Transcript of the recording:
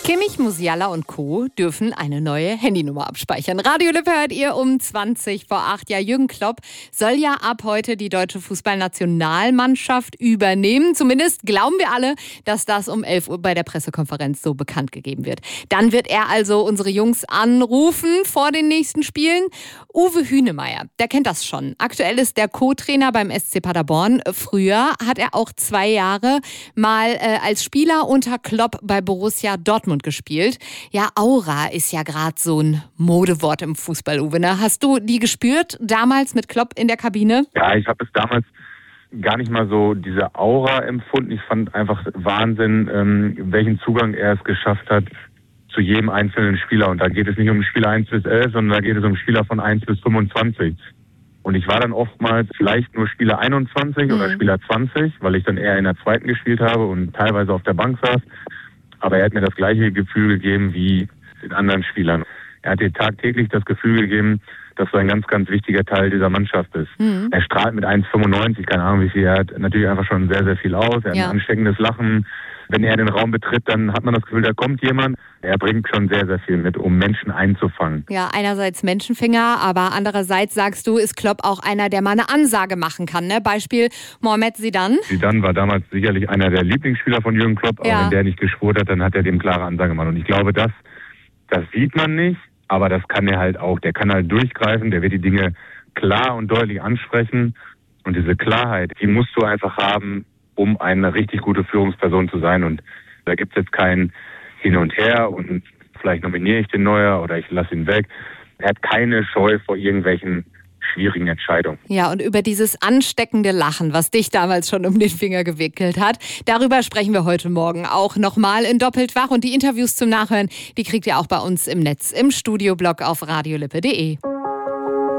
Kimmich, Musiala und Co. dürfen eine neue Handynummer abspeichern. Radio Lippe hört ihr um 20:08. Ja, Jürgen Klopp soll ja ab heute die deutsche Fußballnationalmannschaft übernehmen. Zumindest glauben wir alle, dass das um 11 Uhr bei der Pressekonferenz so bekannt gegeben wird. Dann wird er also unsere Jungs anrufen vor den nächsten Spielen. Uwe Hünemeyer, der kennt das schon. Aktuell ist der Co-Trainer beim SC Paderborn. Früher hat er auch 2 Jahre mal als Spieler unter Klopp bei Borussia Dortmund gespielt. Ja, Aura ist ja gerade so ein Modewort im Fußball, Uwe. Ne? Hast du die gespürt damals mit Klopp in der Kabine? Ja, ich habe es damals gar nicht mal so diese Aura empfunden. Ich fand einfach Wahnsinn, welchen Zugang er es geschafft hat zu jedem einzelnen Spieler. Und da geht es nicht um Spieler 1 bis 11, sondern da geht es um Spieler von 1 bis 25. Und ich war dann oftmals vielleicht nur Spieler 21 oder Spieler 20, weil ich dann eher in der zweiten gespielt habe und teilweise auf der Bank saß. Aber er hat mir das gleiche Gefühl gegeben wie den anderen Spielern. Er hat dir tagtäglich das Gefühl gegeben, dass du ein ganz, ganz wichtiger Teil dieser Mannschaft bist. Er strahlt mit 1,95, keine Ahnung wie viel, er hat natürlich einfach schon sehr, sehr viel aus. Er hat ein ansteckendes Lachen. Wenn er den Raum betritt, dann hat man das Gefühl, da kommt jemand. Er bringt schon sehr, sehr viel mit, um Menschen einzufangen. Ja, einerseits Menschenfinger, aber andererseits sagst du, ist Klopp auch einer, der mal eine Ansage machen kann. Ne? Beispiel Mohamed Zidane. Zidane war damals sicherlich einer der Lieblingsspieler von Jürgen Klopp. Aber wenn der nicht geschwurt hat, dann hat er dem klare Ansage gemacht. Und ich glaube, das sieht man nicht, aber das kann er halt auch. Der kann halt durchgreifen, der wird die Dinge klar und deutlich ansprechen. Und diese Klarheit, die musst du einfach haben, um eine richtig gute Führungsperson zu sein. Und da gibt es jetzt kein Hin und Her und vielleicht nominiere ich den Neuer oder ich lasse ihn weg. Er hat keine Scheu vor irgendwelchen schwierigen Entscheidungen. Ja, und über dieses ansteckende Lachen, was dich damals schon um den Finger gewickelt hat, darüber sprechen wir heute Morgen auch nochmal in Doppelt wach. Und die Interviews zum Nachhören, die kriegt ihr auch bei uns im Netz, im Studioblog auf radiolippe.de.